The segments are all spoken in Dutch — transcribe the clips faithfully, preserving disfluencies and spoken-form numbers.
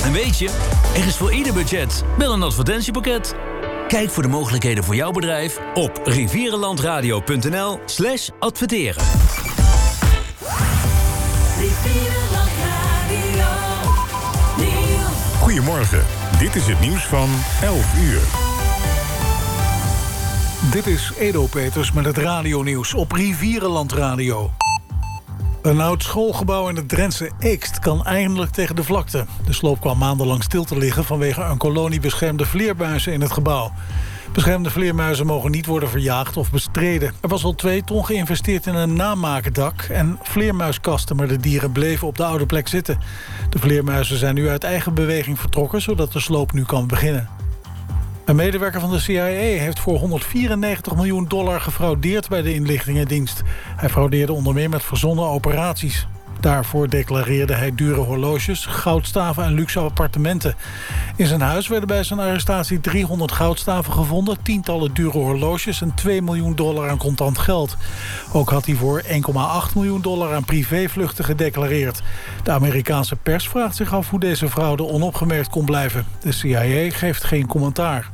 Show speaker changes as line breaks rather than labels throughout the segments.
En weet je, er is voor ieder budget wel een advertentiepakket. Kijk voor de mogelijkheden voor jouw bedrijf op rivierenlandradio.nl slash adverteren.
Goedemorgen, dit is het nieuws van elf uur.
Dit is Edo Peters met het radionieuws op Rivierenland Radio. Een oud schoolgebouw in het Drentse Eekst kan eindelijk tegen de vlakte. De sloop kwam maandenlang stil te liggen vanwege een kolonie beschermde vleermuizen in het gebouw. Beschermde vleermuizen mogen niet worden verjaagd of bestreden. Er was al twee ton geïnvesteerd in een namaakdak en vleermuiskasten, maar de dieren bleven op de oude plek zitten. De vleermuizen zijn nu uit eigen beweging vertrokken, zodat de sloop nu kan beginnen. Een medewerker van de C I A heeft voor honderdvierennegentig miljoen dollar gefraudeerd bij de inlichtingendienst. Hij fraudeerde onder meer met verzonnen operaties. Daarvoor declareerde hij dure horloges, goudstaven en luxe appartementen. In zijn huis werden bij zijn arrestatie driehonderd goudstaven gevonden, tientallen dure horloges en twee miljoen dollar aan contant geld. Ook had hij voor één komma acht miljoen dollar aan privévluchten gedeclareerd. De Amerikaanse pers vraagt zich af hoe deze fraude onopgemerkt kon blijven. De C I A geeft geen commentaar.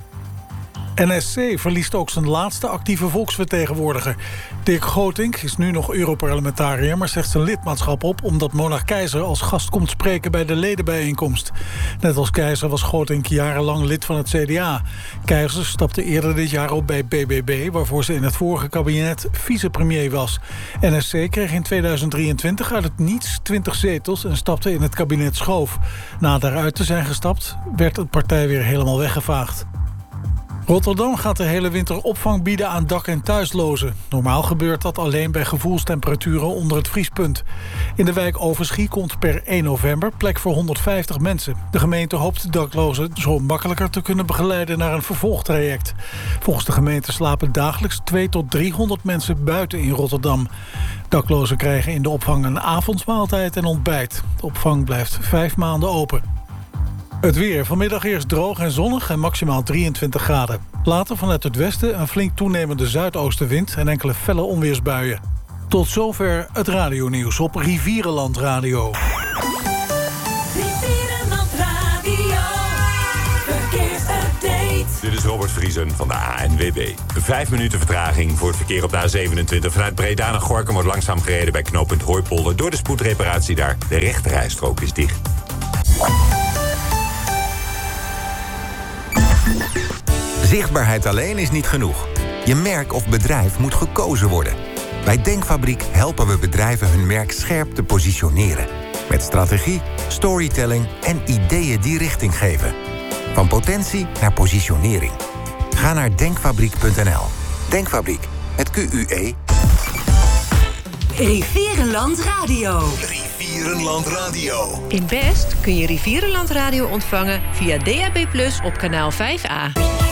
N S C verliest ook zijn laatste actieve volksvertegenwoordiger. Dirk Grotink is nu nog Europarlementariër, maar zegt zijn lidmaatschap op omdat Mona Keizer als gast komt spreken bij de ledenbijeenkomst. Net als Keizer was Grotink jarenlang lid van het C D A. Keizer stapte eerder dit jaar op bij B B B, waarvoor ze in het vorige kabinet vicepremier was. N S C kreeg in tweeduizend drieëntwintig uit het niets twintig zetels en stapte in het kabinet Schoof. Na daaruit te zijn gestapt, werd de partij weer helemaal weggevaagd. Rotterdam gaat de hele winter opvang bieden aan dak- en thuislozen. Normaal gebeurt dat alleen bij gevoelstemperaturen onder het vriespunt. In de wijk Overschie komt per één november plek voor honderdvijftig mensen. De gemeente hoopt de daklozen zo makkelijker te kunnen begeleiden naar een vervolgtraject. Volgens de gemeente slapen dagelijks tweehonderd tot driehonderd mensen buiten in Rotterdam. Daklozen krijgen in de opvang een avondmaaltijd en ontbijt. De opvang blijft vijf maanden open. Het weer. Vanmiddag eerst droog en zonnig en maximaal drieëntwintig graden. Later vanuit het westen een flink toenemende zuidoostenwind en enkele felle onweersbuien. Tot zover het radionieuws op Rivierenland Radio.
Rivierenland Radio. Verkeersupdate.
Dit is Robert Vriesen van de A N W B. Vijf minuten vertraging voor het verkeer op de A zevenentwintig. Vanuit Breda naar Gorinchem wordt langzaam gereden bij knooppunt Hooipolder. Door de spoedreparatie daar. De rechterrijstrook is dicht.
Zichtbaarheid alleen is niet genoeg. Je merk of bedrijf moet gekozen worden. Bij Denkfabriek helpen we bedrijven hun merk scherp te positioneren. Met strategie, storytelling en ideeën die richting geven. Van potentie naar positionering. Ga naar denkfabriek punt n l. Denkfabriek, met Q U E.
Rivierenland Radio.
Rivierenland Radio.
In Best kun je Rivierenland Radio ontvangen via D A B plus, op kanaal vijf A.